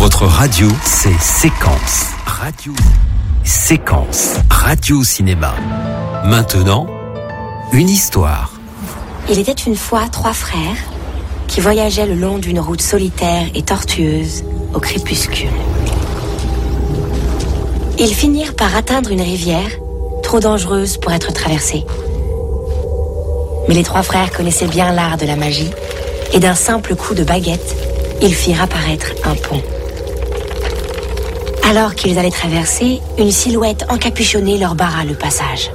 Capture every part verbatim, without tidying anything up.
Votre radio, c'est Séquence. Radio. Séquence. Radio cinéma. Maintenant, une histoire. Il était une fois trois frères qui voyageaient le long d'une route solitaire et tortueuse au crépuscule. Ils finirent par atteindre une rivière trop dangereuse pour être traversée. Mais les trois frères connaissaient bien l'art de la magie et d'un simple coup de baguette, ils firent apparaître un pont. Alors qu'ils allaient traverser, une silhouette encapuchonnée leur barra le passage.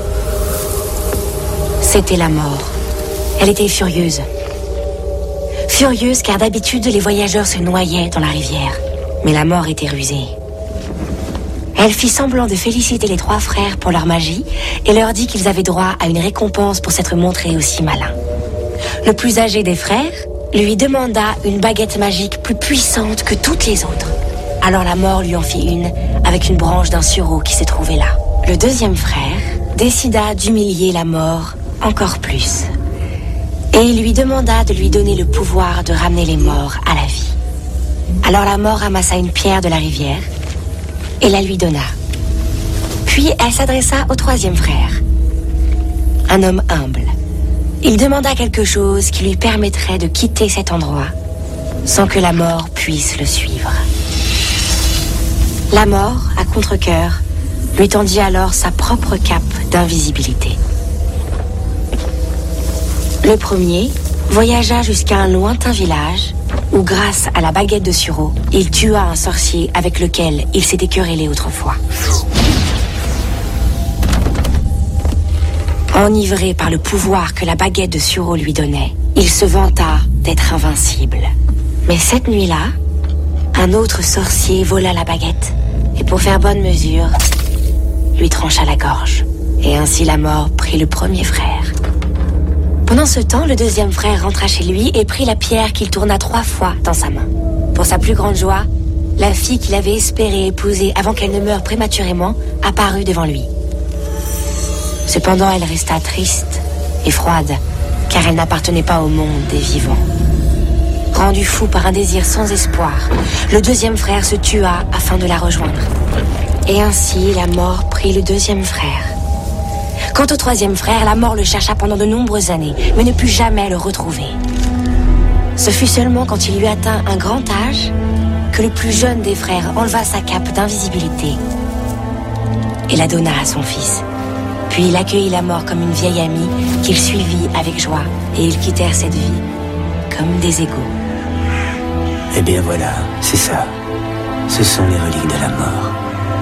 C'était la mort. Elle était furieuse. Furieuse car d'habitude, les voyageurs se noyaient dans la rivière. Mais la mort était rusée. Elle fit semblant de féliciter les trois frères pour leur magie et leur dit qu'ils avaient droit à une récompense pour s'être montrés aussi malins. Le plus âgé des frères lui demanda une baguette magique plus puissante que toutes les autres. Alors la mort lui en fit une avec une branche d'un sureau qui se trouvait là. Le deuxième frère décida d'humilier la mort encore plus. Et il lui demanda de lui donner le pouvoir de ramener les morts à la vie. Alors la mort ramassa une pierre de la rivière et la lui donna. Puis elle s'adressa au troisième frère, un homme humble. Il demanda quelque chose qui lui permettrait de quitter cet endroit sans que la mort puisse le suivre. La mort, à contre-cœur, lui tendit alors sa propre cape d'invisibilité. Le premier voyagea jusqu'à un lointain village où, grâce à la baguette de sureau, il tua un sorcier avec lequel il s'était querellé autrefois. Enivré par le pouvoir que la baguette de sureau lui donnait, il se vanta d'être invincible. Mais cette nuit-là, un autre sorcier vola la baguette et pour faire bonne mesure, lui trancha la gorge. Et ainsi la mort prit le premier frère. Pendant ce temps, le deuxième frère rentra chez lui et prit la pierre qu'il tourna trois fois dans sa main. Pour sa plus grande joie, la fille qu'il avait espéré épouser avant qu'elle ne meure prématurément apparut devant lui. Cependant, elle resta triste et froide, car elle n'appartenait pas au monde des vivants. Rendu fou par un désir sans espoir, le deuxième frère se tua afin de la rejoindre. Et ainsi, la mort prit le deuxième frère. Quant au troisième frère, la mort le chercha pendant de nombreuses années, mais ne put jamais le retrouver. Ce fut seulement quand il eut atteint un grand âge que le plus jeune des frères enleva sa cape d'invisibilité et la donna à son fils. Puis il accueillit la mort comme une vieille amie qu'il suivit avec joie, et ils quittèrent cette vie comme des égaux. Eh bien voilà, c'est ça. Ce sont les reliques de la mort.